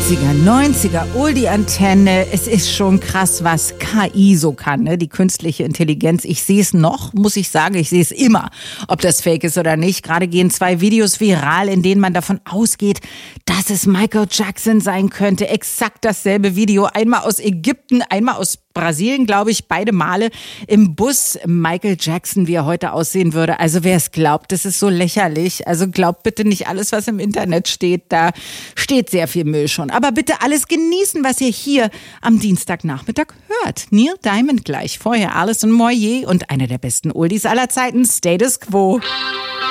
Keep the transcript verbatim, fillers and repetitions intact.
achtziger, neunziger, Oldie-Antenne. Es ist schon krass, was K I so kann, ne? Die künstliche Intelligenz. Ich sehe es noch, muss ich sagen, ich sehe es immer, ob das fake ist oder nicht. Gerade gehen zwei Videos viral, in denen man davon ausgeht, dass es Michael Jackson sein könnte. Exakt dasselbe Video, einmal aus Ägypten, einmal aus Brasilien, glaube ich, beide Male im Bus. Michael Jackson, wie er heute aussehen würde. Also wer es glaubt, das ist so lächerlich. Also glaubt bitte nicht alles, was im Internet steht. Da steht sehr viel Müll schon. Aber bitte alles genießen, was ihr hier am Dienstagnachmittag hört. Neil Diamond gleich. Vorher Alison Moyet und einer der besten Oldies aller Zeiten, Status Quo.